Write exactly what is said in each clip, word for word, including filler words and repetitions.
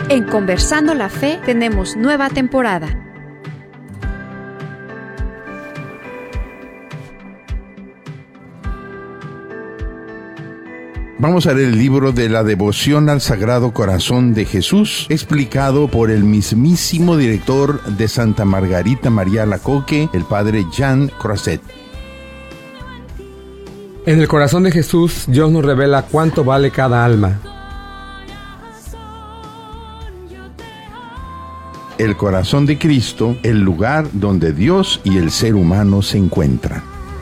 En Conversando la Fe tenemos nueva temporada. Vamos a leer el libro de la devoción al Sagrado Corazón de Jesús, explicado por el mismísimo director de Santa Margarita María Alacoque, el padre Jean Croiset. En el corazón de Jesús, Dios nos revela cuánto vale cada alma. El corazón de Cristo, el lugar donde Dios y el ser humano se encuentran.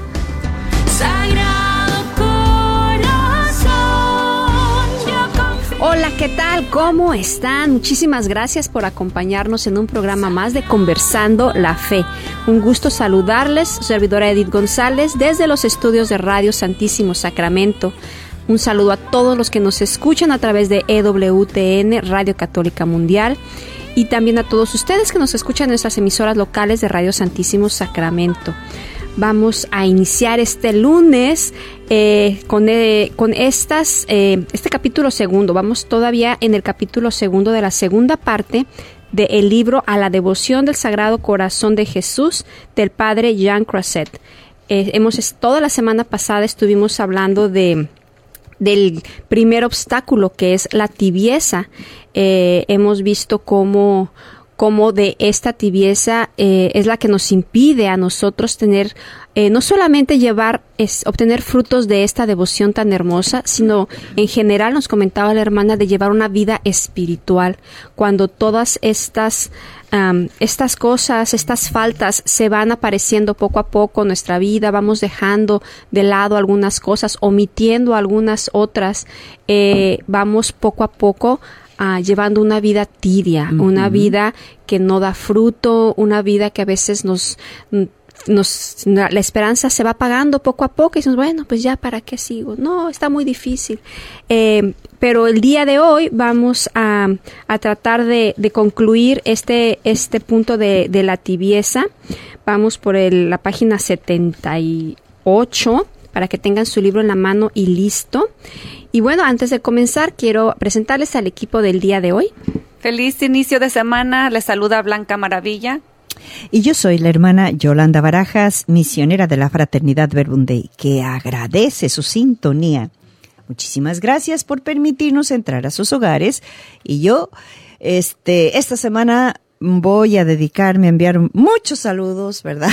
Hola, ¿qué tal? ¿Cómo están? Muchísimas gracias por acompañarnos en un programa más de Conversando la Fe. Un gusto saludarles, su servidora Edith González, desde los estudios de Radio Santísimo Sacramento. Un saludo a todos los que nos escuchan a través de E W T N, Radio Católica Mundial, y también a todos ustedes que nos escuchan en nuestras emisoras locales de Radio Santísimo Sacramento. Vamos a iniciar este lunes eh, con, eh, con estas, eh, este capítulo segundo. Vamos todavía en el capítulo segundo de la segunda parte del libro A la devoción del Sagrado Corazón de Jesús del padre Jean Croiset. Eh, hemos, toda la semana pasada estuvimos hablando de del primer obstáculo, que es la tibieza. Eh, hemos visto cómo Como de esta tibieza eh, es la que nos impide a nosotros tener, eh, no solamente llevar, es, obtener frutos de esta devoción tan hermosa, sino en general, nos comentaba la hermana, de llevar una vida espiritual. Cuando todas estas, um, estas cosas, estas faltas se van apareciendo poco a poco en nuestra vida, vamos dejando de lado algunas cosas, omitiendo algunas otras, eh, vamos poco a poco Uh, llevando una vida tibia, uh-huh. una vida que no da fruto, una vida que a veces nos, nos, la esperanza se va apagando poco a poco y decimos, bueno, pues ya, ¿para qué sigo? No, está muy difícil. Eh, pero el día de hoy vamos a, a tratar de, de concluir este, este punto de, de la tibieza. Vamos por el, la página setenta y ocho, para que tengan su libro en la mano y listo. Y bueno, antes de comenzar, quiero presentarles al equipo del día de hoy. Feliz inicio de semana, les saluda Blanca Maravilla. Y yo soy la hermana Yolanda Barajas, misionera de la Fraternidad Verbum Dei, que agradece su sintonía. Muchísimas gracias por permitirnos entrar a sus hogares. Y yo, este, esta semana voy a dedicarme a enviar muchos saludos, ¿verdad?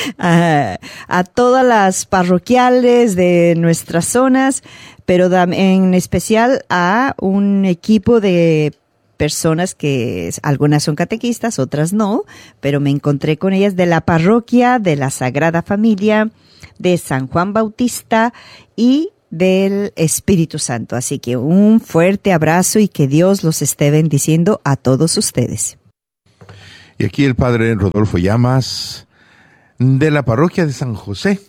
a, a todas las parroquiales de nuestras zonas, pero en especial a un equipo de personas que algunas son catequistas, otras no, pero me encontré con ellas de la parroquia de la Sagrada Familia, de San Juan Bautista y del Espíritu Santo. Así que un fuerte abrazo y que Dios los esté bendiciendo a todos ustedes. Y aquí el padre Rodolfo Llamas, de la parroquia de San José,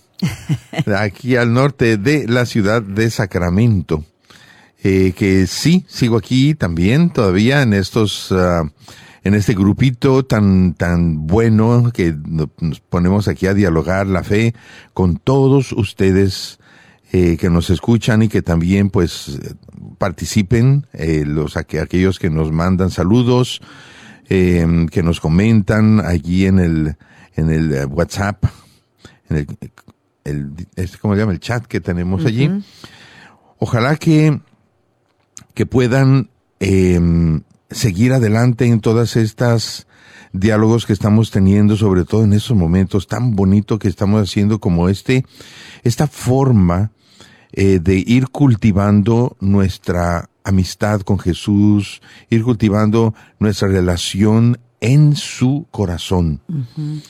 aquí al norte de la ciudad de Sacramento. Eh, que sí, sigo aquí también todavía en estos, uh, en este grupito tan, tan bueno que nos ponemos aquí a dialogar la fe con todos ustedes eh, que nos escuchan y que también pues participen, eh, los aquellos que nos mandan saludos, Eh, que nos comentan allí en el en el uh, WhatsApp, en el, el es como se llama el chat que tenemos uh-huh. allí. Ojalá que que puedan eh, seguir adelante en todas estas diálogos que estamos teniendo, sobre todo en estos momentos tan bonitos que estamos haciendo como este, esta forma eh, de ir cultivando nuestra amistad con Jesús, ir cultivando nuestra relación en su corazón. Uh-huh.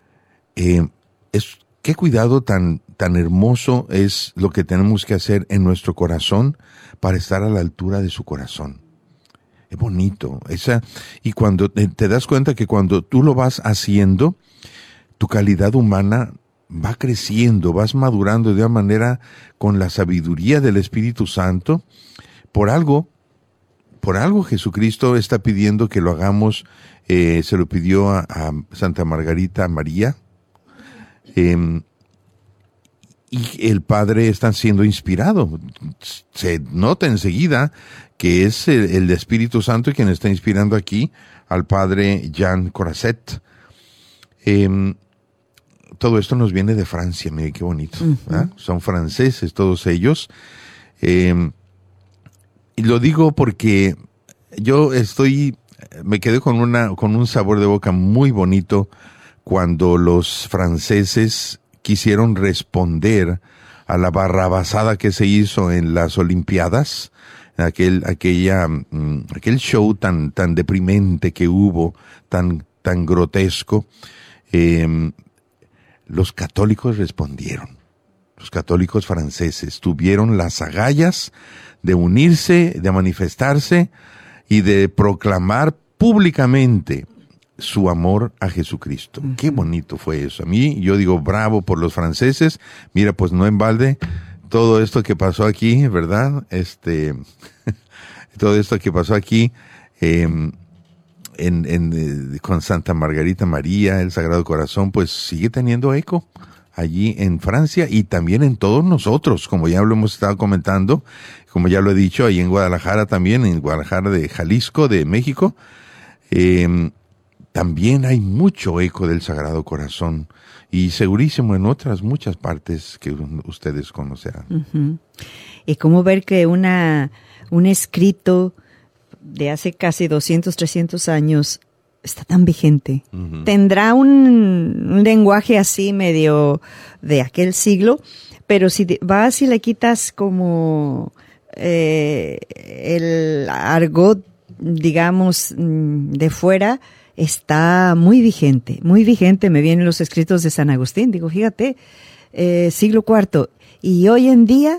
Eh, es, qué cuidado tan, tan hermoso es lo que tenemos que hacer en nuestro corazón para estar a la altura de su corazón. Es bonito. Esa, y cuando te, te das cuenta que cuando tú lo vas haciendo, tu calidad humana va creciendo, vas madurando de una manera con la sabiduría del Espíritu Santo. Por algo, por algo Jesucristo está pidiendo que lo hagamos, eh, se lo pidió a, a Santa Margarita María, eh, y el Padre está siendo inspirado. Se nota enseguida que es el, el Espíritu Santo quien está inspirando aquí al padre Jean Corazet. Eh, todo esto nos viene de Francia, mire qué bonito. Uh-huh. ¿Verdad? Son franceses todos ellos. Eh, y lo digo porque yo estoy, me quedé con una, con un sabor de boca muy bonito cuando los franceses quisieron responder a la barrabasada que se hizo en las Olimpiadas, aquel, aquella, aquel show tan, tan deprimente que hubo, tan, tan grotesco. Eh, los católicos respondieron. Los católicos franceses tuvieron las agallas de unirse, de manifestarse y de proclamar públicamente su amor a Jesucristo. Uh-huh. Qué bonito fue eso. A mí, yo digo bravo por los franceses. Mira, pues no en balde todo esto que pasó aquí, ¿verdad? Este, todo esto que pasó aquí eh, en, en, eh, con Santa Margarita María, el Sagrado Corazón, pues sigue teniendo eco allí en Francia y también en todos nosotros, como ya lo hemos estado comentando, como ya lo he dicho, ahí en Guadalajara también, en Guadalajara de Jalisco, de México, eh, también hay mucho eco del Sagrado Corazón y segurísimo en otras muchas partes que ustedes conocerán. Uh-huh. Y cómo ver que una un escrito de hace casi doscientos, trescientos años está tan vigente. Uh-huh. Tendrá un, un lenguaje así medio de aquel siglo, pero si vas y le quitas como eh, el argot, digamos, de fuera, está muy vigente, muy vigente. Me vienen los escritos de San Agustín, digo, fíjate, eh, siglo cuarto, y hoy en día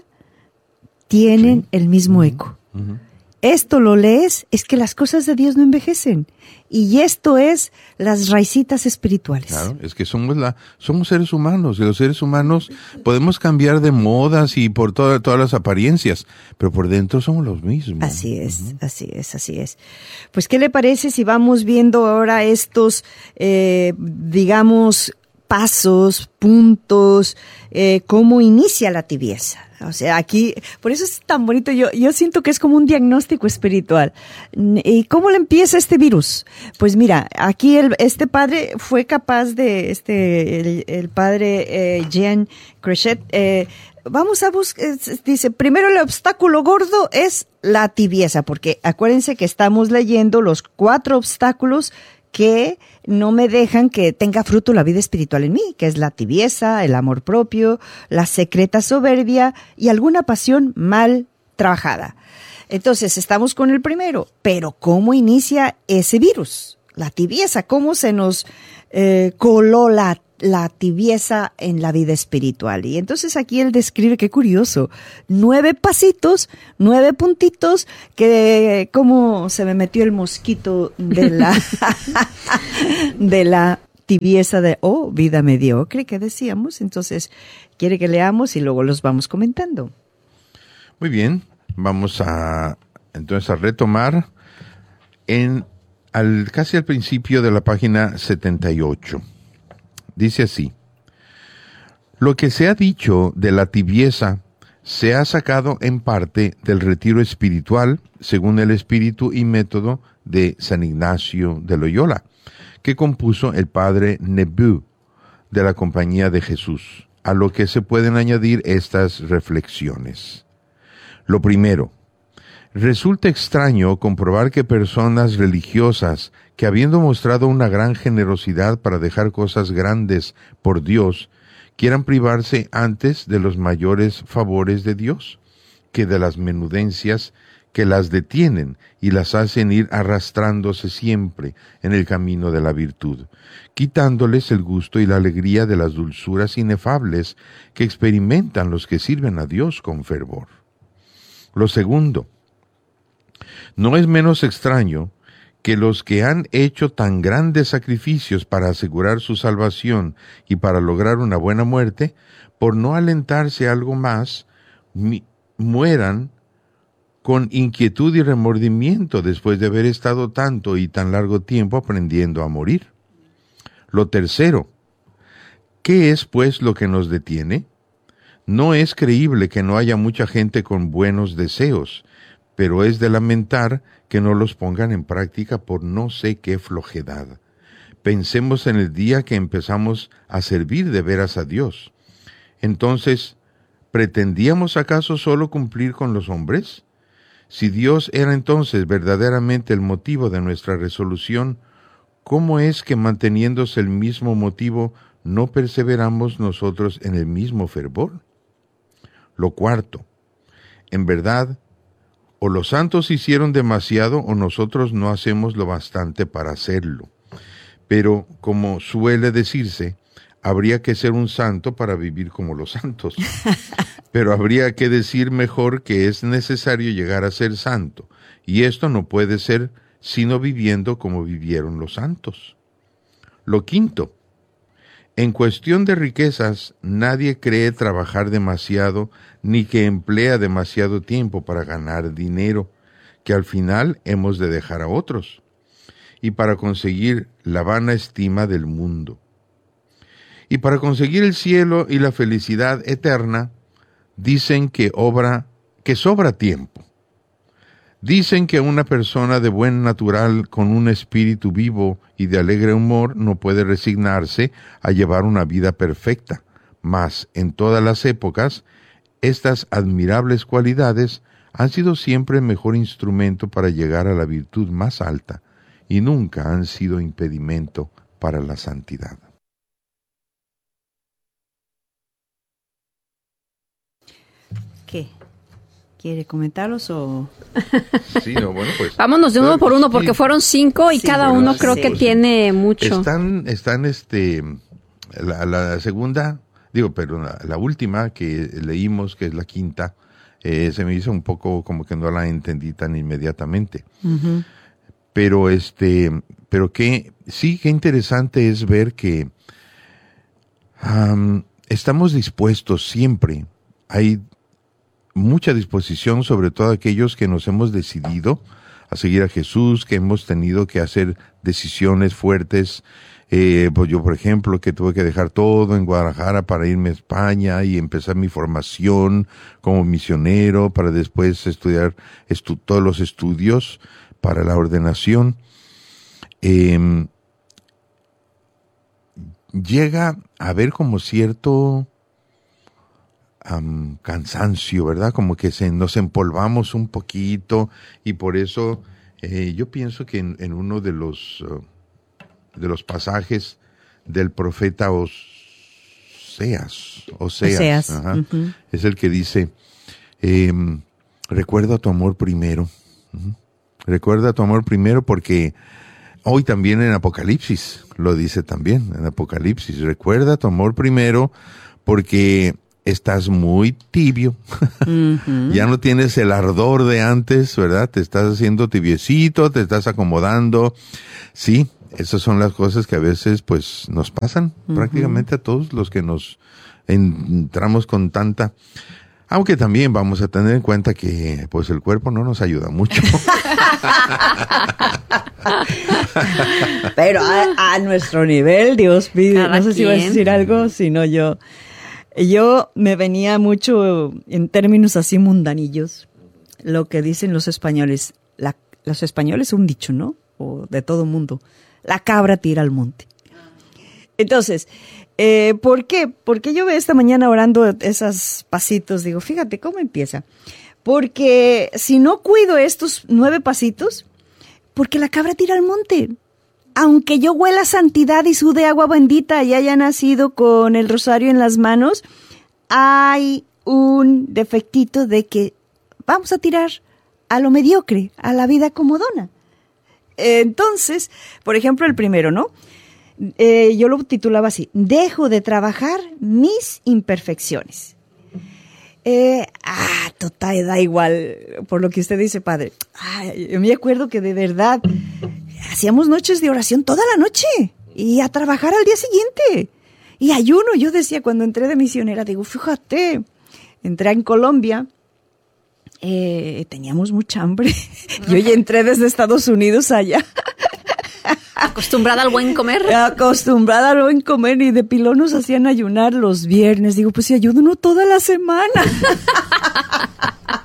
tienen sí. el mismo uh-huh. eco. Uh-huh. Esto lo lees, es que las cosas de Dios no envejecen. Y esto es las raicitas espirituales. Claro, es que somos la, somos seres humanos, y los seres humanos podemos cambiar de modas y por toda, todas las apariencias, pero por dentro somos los mismos. Así es, uh-huh. así es, así es. Pues, ¿qué le parece si vamos viendo ahora estos, eh, digamos, pasos, puntos, eh, cómo inicia la tibieza? O sea, aquí, por eso es tan bonito, yo, yo siento que es como un diagnóstico espiritual. ¿Y cómo le empieza este virus? Pues mira, aquí el, este padre fue capaz de, este, el, el padre eh, Jean Corazet, eh, vamos a buscar, dice, primero el obstáculo gordo es la tibieza, porque acuérdense que estamos leyendo los cuatro obstáculos que no me dejan que tenga fruto la vida espiritual en mí, que es la tibieza, el amor propio, la secreta soberbia y alguna pasión mal trabajada. Entonces, estamos con el primero, pero ¿cómo inicia ese virus? La tibieza, ¿cómo se nos eh, coló la la tibieza en la vida espiritual? Y entonces aquí él describe, qué curioso, nueve pasitos, nueve puntitos, que como se me metió el mosquito de la de la tibieza de, oh, vida mediocre, que decíamos. Entonces, quiere que leamos y luego los vamos comentando. Muy bien, vamos a entonces a retomar en al casi al principio de la página setenta y ocho. Dice así: lo que se ha dicho de la tibieza se ha sacado en parte del retiro espiritual, según el espíritu y método de San Ignacio de Loyola, que compuso el padre Nebu de la Compañía de Jesús, a lo que se pueden añadir estas reflexiones. Lo primero, resulta extraño comprobar que personas religiosas que, habiendo mostrado una gran generosidad para dejar cosas grandes por Dios, quieran privarse antes de los mayores favores de Dios que de las menudencias que las detienen y las hacen ir arrastrándose siempre en el camino de la virtud, quitándoles el gusto y la alegría de las dulzuras inefables que experimentan los que sirven a Dios con fervor. Lo segundo, no es menos extraño que los que han hecho tan grandes sacrificios para asegurar su salvación y para lograr una buena muerte, por no alentarse a algo más, mi, mueran con inquietud y remordimiento después de haber estado tanto y tan largo tiempo aprendiendo a morir. Lo tercero, ¿qué es pues lo que nos detiene? No es creíble que no haya mucha gente con buenos deseos, pero es de lamentar que no los pongan en práctica por no sé qué flojedad. Pensemos en el día que empezamos a servir de veras a Dios. Entonces, ¿pretendíamos acaso solo cumplir con los hombres? Si Dios era entonces verdaderamente el motivo de nuestra resolución, ¿cómo es que manteniéndose el mismo motivo no perseveramos nosotros en el mismo fervor? Lo cuarto, en verdad, o los santos hicieron demasiado o nosotros no hacemos lo bastante para hacerlo. Pero, como suele decirse, habría que ser un santo para vivir como los santos. Pero habría que decir mejor que es necesario llegar a ser santo, y esto no puede ser sino viviendo como vivieron los santos. Lo quinto, en cuestión de riquezas, nadie cree trabajar demasiado ni que emplea demasiado tiempo para ganar dinero, que al final hemos de dejar a otros, y para conseguir la vana estima del mundo. Y para conseguir el cielo y la felicidad eterna, dicen que obra, que sobra tiempo. Dicen que una persona de buen natural con un espíritu vivo y de alegre humor no puede resignarse a llevar una vida perfecta, mas en todas las épocas, estas admirables cualidades han sido siempre el mejor instrumento para llegar a la virtud más alta y nunca han sido impedimento para la santidad. ¿Qué? ¿Quiere comentarlos o...? Sí, no, bueno, pues... Vámonos de uno por uno, porque sí, fueron cinco y sí, cada bueno, uno creo sí. que tiene mucho. Están, están este, la, la segunda, digo, pero la, la última que leímos, que es la quinta, eh, se me hizo un poco como que no la entendí tan inmediatamente. Uh-huh. Pero este, pero que sí, qué interesante es ver que um, estamos dispuestos siempre. Hay mucha disposición, sobre todo aquellos que nos hemos decidido a seguir a Jesús, que hemos tenido que hacer decisiones fuertes. Eh, pues yo, por ejemplo, que tuve que dejar todo en Guadalajara para irme a España y empezar mi formación como misionero para después estudiar estu- todos los estudios para la ordenación. Eh, llega a haber como cierto Um, cansancio, ¿verdad? Como que se, nos empolvamos un poquito y por eso eh, yo pienso que en, en uno de los uh, de los pasajes del profeta Oseas, Oseas, Oseas. Ajá, Uh-huh. es el que dice, eh, recuerda tu amor primero, uh-huh. Recuerda tu amor primero porque hoy también en Apocalipsis lo dice también, en Apocalipsis, recuerda tu amor primero porque estás muy tibio, uh-huh. Ya no tienes el ardor de antes, ¿verdad? Te estás haciendo tibiecito, te estás acomodando. Sí, esas son las cosas que a veces pues nos pasan uh-huh. prácticamente a todos los que nos entramos con tanta... Aunque también vamos a tener en cuenta que pues el cuerpo no nos ayuda mucho. Pero a, a nuestro nivel, Dios pide, Cada no sé si vas a quien. decir algo, sino yo... Yo me venía mucho en términos así mundanillos, lo que dicen los españoles. La, los españoles un dicho, ¿no? O de todo mundo. La cabra tira al monte. Entonces, eh, ¿por qué? Porque yo esta mañana orando esos pasitos, digo, fíjate cómo empieza. Porque si no cuido estos nueve pasitos, porque la cabra tira al monte. Aunque yo huela santidad y sude agua bendita y haya nacido con el rosario en las manos, hay un defectito de que vamos a tirar a lo mediocre, a la vida comodona. Entonces, por ejemplo, el primero, ¿no? Eh, yo lo titulaba así, dejo de trabajar mis imperfecciones. Eh, ah, total, da igual, por lo que usted dice, padre. Ay, yo me acuerdo que de verdad... Hacíamos noches de oración toda la noche y a trabajar al día siguiente. Y ayuno, yo decía cuando entré de misionera, digo, fíjate, entré en Colombia, eh, teníamos mucha hambre. Yo ya entré desde Estados Unidos allá. Acostumbrada al buen comer. Acostumbrada al buen comer y de pilón nos hacían ayunar los viernes. Digo, pues si ayuno toda la semana.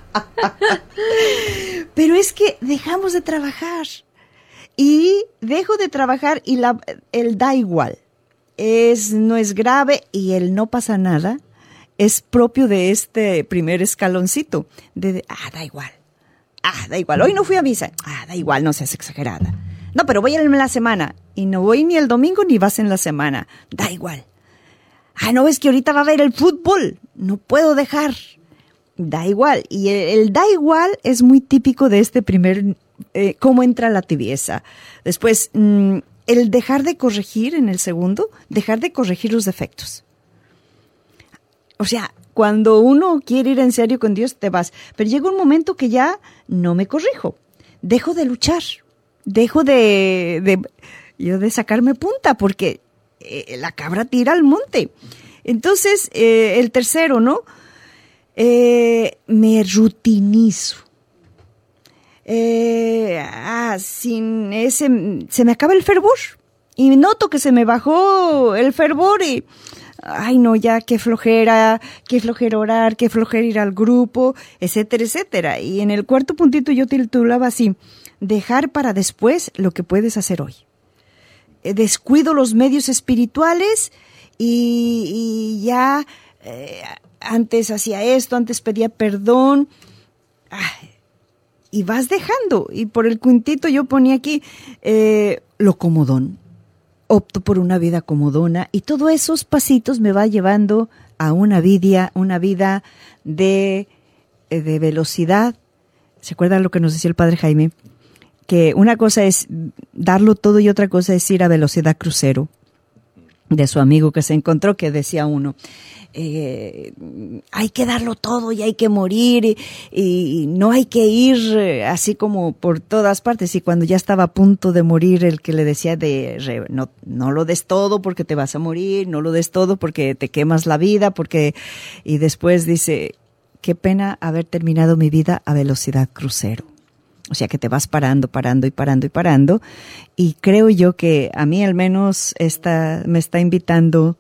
Pero es que dejamos de trabajar. Y dejo de trabajar y la, el da igual. Es, no es grave y el no pasa nada es propio de este primer escaloncito. De, de, ah, da igual. Ah, da igual. Hoy no fui a misa. Ah, da igual, no seas exagerada. No, pero voy en la semana. Y no voy ni el domingo ni vas en la semana. Da igual. Ah, no ves que ahorita va a haber el fútbol. No puedo dejar. Da igual. Y el, el da igual es muy típico de este primer, eh, cómo entra la tibieza. Después, mmm, el dejar de corregir en el segundo, dejar de corregir los defectos. O sea, cuando uno quiere ir en serio con Dios, te vas. Pero llega un momento que ya no me corrijo. Dejo de luchar. Dejo de, de, yo de sacarme punta porque eh, la cabra tira al monte. Entonces, eh, el tercero, ¿no? Eh, me rutinizo. Eh, ah, sin ese, se me acaba el fervor. Y noto que se me bajó el fervor y, ay no, ya qué flojera, qué flojera orar, qué flojera ir al grupo, etcétera, etcétera. Y en el cuarto puntito yo titulaba así, dejar para después lo que puedes hacer hoy. Eh, descuido los medios espirituales y, y ya eh, antes hacía esto, antes pedía perdón. Ay, y vas dejando. Y por el quintito yo ponía aquí eh, lo comodón. Opto por una vida comodona y todos esos pasitos me va llevando a una vida, una vida de, de velocidad. ¿Se acuerdan lo que nos decía el padre Jaime? Que una cosa es darlo todo y otra cosa es ir a velocidad crucero. De su amigo que se encontró, que decía uno, eh, hay que darlo todo y hay que morir y, y no hay que ir así como por todas partes. Y cuando ya estaba a punto de morir, el que le decía de no, no lo des todo porque te vas a morir, no lo des todo porque te quemas la vida, porque y después dice, qué pena haber terminado mi vida a velocidad crucero. O sea que te vas parando, parando y parando y parando. Y creo yo que a mí al menos esta, me está invitando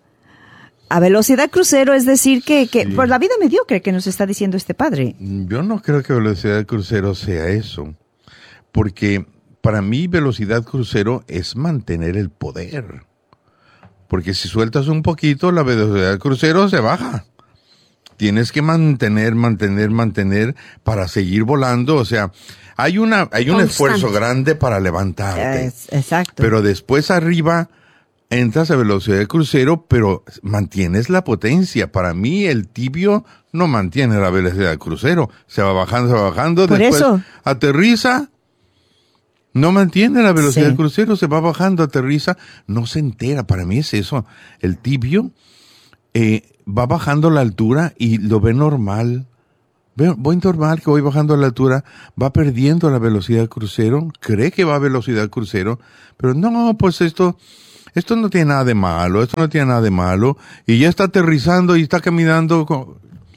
a velocidad crucero, es decir, que, que sí. Por la vida mediocre que nos está diciendo este padre. Yo no creo que velocidad crucero sea eso. Porque para mí velocidad crucero es mantener el poder. Porque si sueltas un poquito, la velocidad crucero se baja. Tienes que mantener, mantener, mantener para seguir volando. O sea, hay una, hay un Constante. esfuerzo grande para levantarte. Es, exacto. Pero después arriba entras a velocidad de crucero, pero mantienes la potencia. Para mí el tibio no mantiene la velocidad de crucero. Se va bajando, se va bajando. Por después eso. aterriza. No mantiene la velocidad Sí. de crucero, se va bajando, aterriza. No se entera. Para mí es eso. El tibio eh, va bajando la altura y lo ve normal. Ve, voy normal que voy bajando la altura, va perdiendo la velocidad de crucero, cree que va a velocidad de crucero, pero no, pues esto, esto no tiene nada de malo, esto no tiene nada de malo, y ya está aterrizando y está caminando con,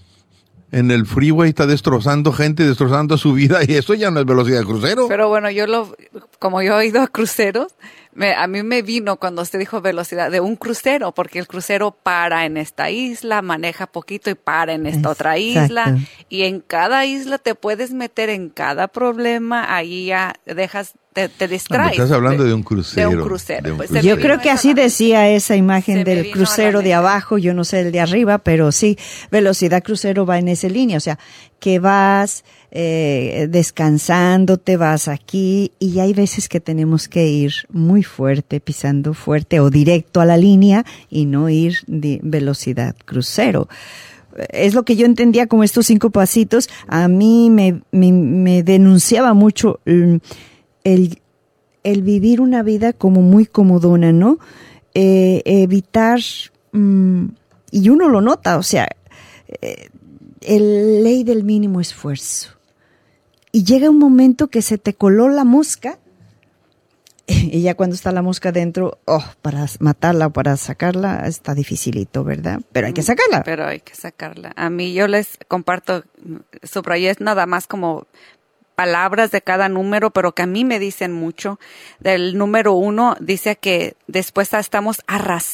en el freeway, está destrozando gente, destrozando su vida, y eso ya no es velocidad de crucero. Pero bueno, yo lo, como yo he ido a cruceros, me, a mí me vino cuando usted dijo velocidad de un crucero, porque el crucero para en esta isla, maneja poquito y para en esta otra isla, y en cada isla te puedes meter en cada problema, ahí ya dejas, te, te distraes. No, estás hablando de, de un crucero. De un crucero. De un Pues crucero. Yo creo que así decía esa imagen Se me del vino crucero a la de mente. abajo, yo no sé el de arriba, pero sí, velocidad crucero va en esa línea, o sea, que vas eh, descansando, te vas aquí, y hay veces que tenemos que ir muy fuerte, pisando fuerte o directo a la línea y no ir de velocidad crucero. Es lo que yo entendía como estos cinco pasitos. A mí me, me, me denunciaba mucho el, el, el vivir una vida como muy comodona, ¿no? Eh, evitar, mmm, y uno lo nota, o sea, eh, el ley del mínimo esfuerzo. Y llega un momento que se te coló la mosca, y ya cuando está la mosca dentro, oh, para matarla o para sacarla está dificilito, ¿verdad? Pero hay que sacarla. Pero hay que sacarla. A mí yo les comparto, subrayé nada más como palabras de cada número, pero que a mí me dicen mucho. Del número uno dice que después estamos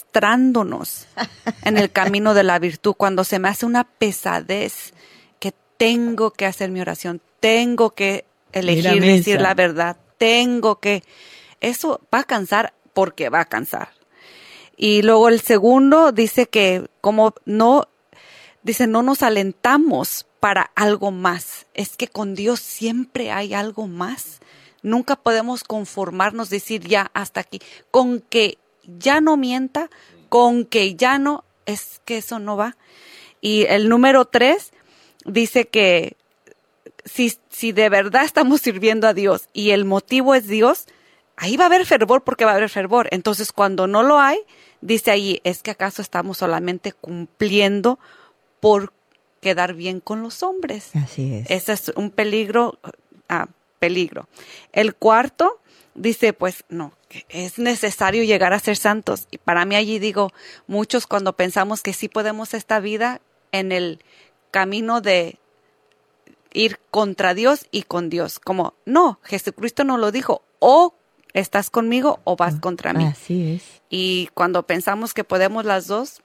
arrastrándonos en el camino de la virtud, cuando se me hace una pesadez que tengo que hacer mi oración, tengo que elegir decir la verdad, tengo que... Eso va a cansar porque va a cansar. Y luego el segundo dice que como no, dice no nos alentamos para algo más. Es que con Dios siempre hay algo más. Nunca podemos conformarnos, decir ya hasta aquí. Con que ya no mienta, con que ya no, es que eso no va. Y el número tres dice que si, si de verdad estamos sirviendo a Dios y el motivo es Dios, ahí va a haber fervor porque va a haber fervor. Entonces cuando no lo hay, dice ahí, es que acaso estamos solamente cumpliendo por quedar bien con los hombres. Así es. Ese es un peligro, ah, peligro. El cuarto dice, pues no, que es necesario llegar a ser santos. Y para mí allí digo, muchos cuando pensamos que sí podemos esta vida en el camino de ir contra Dios y con Dios. Como, no, Jesucristo nos lo dijo, o estás conmigo o vas contra mí. Así es. Y cuando pensamos que podemos las dos,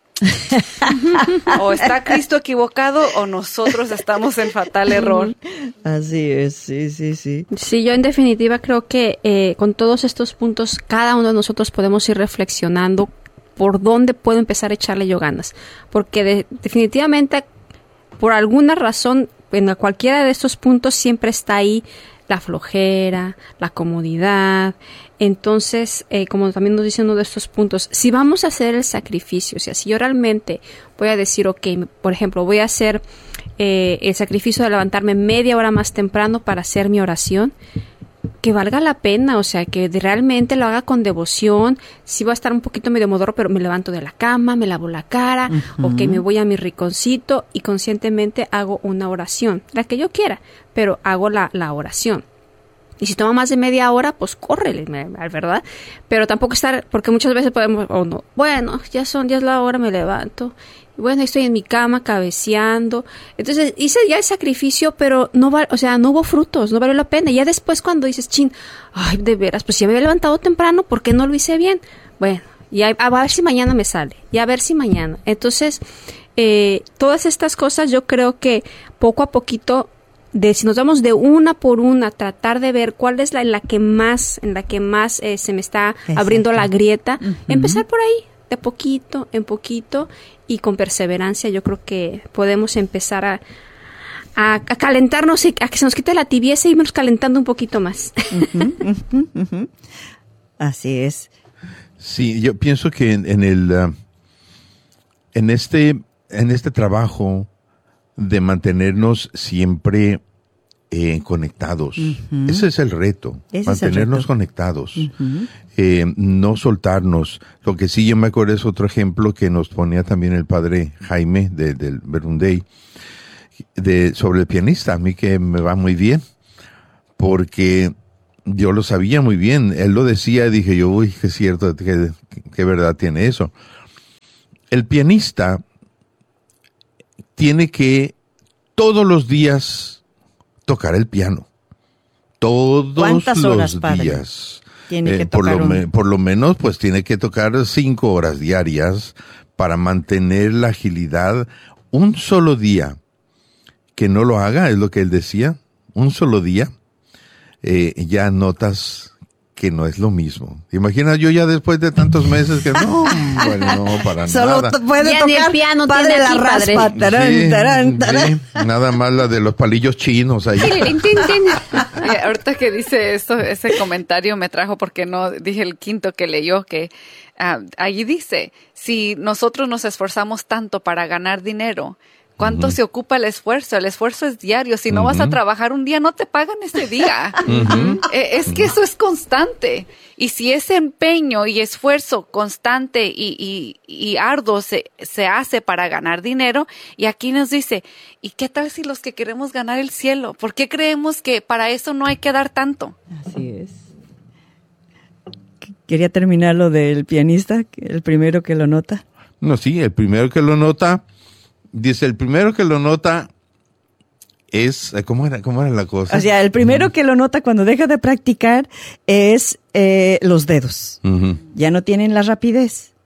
o está Cristo equivocado o nosotros estamos en fatal error. Así es, sí, sí, sí. Sí, yo en definitiva creo que eh, con todos estos puntos, cada uno de nosotros podemos ir reflexionando por dónde puedo empezar a echarle yo ganas. Porque de, definitivamente, por alguna razón, en cualquiera de estos puntos siempre está ahí la flojera, la comodidad. Entonces, eh, como también nos dice uno de estos puntos, si vamos a hacer el sacrificio, o sea, si yo realmente voy a decir, ok, por ejemplo, voy a hacer eh, el sacrificio de levantarme media hora más temprano para hacer mi oración, que valga la pena, o sea, que realmente lo haga con devoción. Sí voy a estar un poquito medio modorro, pero me levanto de la cama, me lavo la cara, uh-huh. ok, me voy a mi rinconcito y conscientemente hago una oración, la que yo quiera, pero hago la, la oración. Y si toma más de media hora, pues córrele, ¿verdad? Pero tampoco estar, porque muchas veces podemos, oh no, bueno, ya son, ya es la hora, me levanto. Bueno, estoy en mi cama cabeceando. Entonces hice ya el sacrificio, pero no va, o sea, no hubo frutos, no valió la pena. Y ya después cuando dices, chin, ay, de veras, pues ya me había levantado temprano, ¿por qué no lo hice bien? Bueno, y a, a ver si mañana me sale, y a ver si mañana. Entonces, eh, todas estas cosas yo creo que poco a poquito, de si nos vamos de una por una, tratar de ver cuál es la en la que más, en la que más eh, se me está Exacto. abriendo la grieta, uh-huh. empezar por ahí, de poquito en poquito y con perseverancia. Yo creo que podemos empezar a, a, a calentarnos y a que se nos quite la tibieza y irnos calentando un poquito más. Uh-huh, uh-huh, uh-huh. Así es. Sí, yo pienso que en, en el uh, en este en este trabajo de mantenernos siempre eh, conectados. Uh-huh. Ese es el reto, Ese mantenernos es el reto. conectados, uh-huh. eh, no soltarnos. Lo que sí yo me acuerdo es otro ejemplo que nos ponía también el padre Jaime de, del Verbum Dei, de, sobre el pianista. A mí que me va muy bien, porque yo lo sabía muy bien. Él lo decía y dije yo, uy, qué cierto, qué, qué verdad tiene eso. El pianista tiene que todos los días tocar el piano. Todos ¿Cuántas los horas, padre? días. Tiene eh, que por, tocar lo un... me, por lo menos, pues tiene que tocar cinco horas diarias para mantener la agilidad. Un solo día que no lo haga, es lo que él decía, un solo día, eh, ya notas que no es lo mismo. Imagina yo ya después de tantos meses que no, bueno, no, para Solo nada. Solo puede ya tocar el piano padre tiene la aquí, raspa. padre. Tarán, Sí, tarán, tarán. sí, nada más la de los palillos chinos ahí. Eh, ahorita que dice eso, ese comentario me trajo porque no dije el quinto que leyó, que uh, allí dice, si nosotros nos esforzamos tanto para ganar dinero, ¿cuánto uh-huh. se ocupa el esfuerzo? El esfuerzo es diario. Si no uh-huh. vas a trabajar un día, no te pagan ese día. Uh-huh. eh, es que eso es constante. Y si ese empeño y esfuerzo constante y, y, y arduo se, se hace para ganar dinero, y aquí nos dice, ¿y qué tal si los que queremos ganar el cielo? ¿Por qué creemos que para eso no hay que dar tanto? Así es. Quería terminar lo del pianista, el primero que lo nota. No, sí, el primero que lo nota... Dice, el primero que lo nota es, ¿cómo era, cómo era la cosa? O sea, el primero uh-huh. que lo nota cuando deja de practicar es eh, los dedos. Uh-huh. Ya no tienen la rapidez.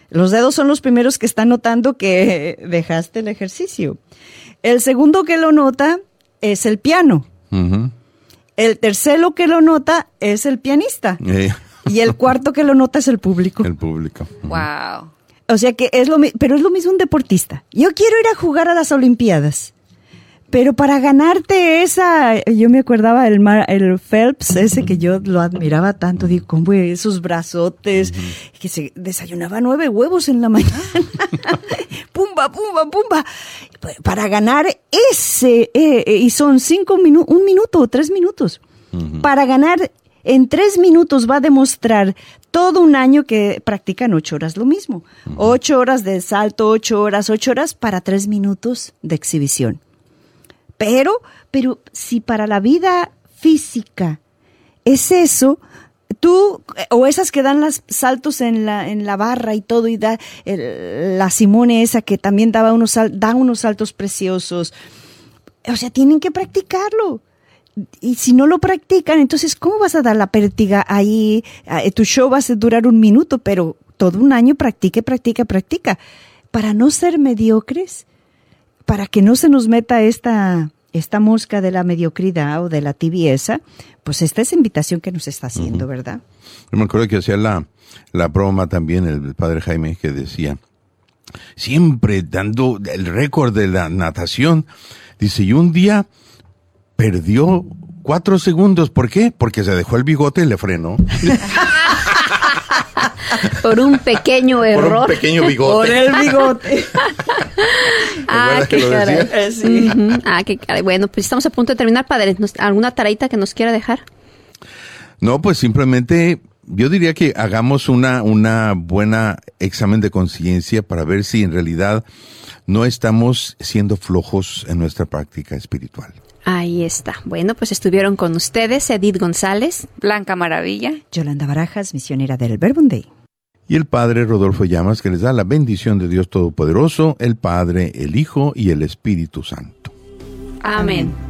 Los dedos son los primeros que están notando que dejaste el ejercicio. El segundo que lo nota es el piano. Uh-huh. El tercero que lo nota es el pianista. Eh. Y el cuarto que lo nota es el público. El público. Uh-huh. Wow. O sea que es lo mismo, pero es lo mismo un deportista. Yo quiero ir a jugar a las Olimpiadas. Pero para ganarte esa, yo me acordaba el, el Phelps, ese que yo lo admiraba tanto, digo, cómo esos brazotes, uh-huh. que se desayunaba nueve huevos en la mañana, pumba, pumba, pumba, para ganar ese, eh, y son cinco minutos, un minuto o tres minutos, uh-huh. para ganar en tres minutos va a demostrar todo un año que practican ocho horas lo mismo, uh-huh. ocho horas de salto, ocho horas, ocho horas para tres minutos de exhibición. Pero, pero si para la vida física es eso, tú, o esas que dan los saltos en la, en la barra y todo, y da el, la Simone esa que también daba unos, da unos saltos preciosos. O sea, tienen que practicarlo. Y si no lo practican, entonces, ¿cómo vas a dar la pértiga ahí? Tu show va a durar un minuto, pero todo un año practica, practica, practica. Para no ser mediocres, para que no se nos meta esta, esta mosca de la mediocridad o de la tibieza, pues esta es la invitación que nos está haciendo, uh-huh. ¿verdad? Yo me acuerdo que hacía la, la broma también el padre Jaime, que decía, siempre dando el récord de la natación, dice, y un día perdió cuatro segundos. ¿Por qué? Porque se dejó el bigote y le frenó. Por un pequeño error. Por un pequeño bigote. Por el bigote. ah, qué caray. Sí. Uh-huh. Ah, qué caray. Bueno, pues estamos a punto de terminar, padre. ¿Alguna tareita que nos quiera dejar? No, pues simplemente yo diría que hagamos una, una buena examen de conciencia para ver si en realidad no estamos siendo flojos en nuestra práctica espiritual. Ahí está. Bueno, pues estuvieron con ustedes Edith González, Blanca Maravilla, Yolanda Barajas, misionera del Verbum Dei, y el Padre Rodolfo Llamas, que les da la bendición de Dios Todopoderoso, el Padre, el Hijo y el Espíritu Santo. Amén. Amén.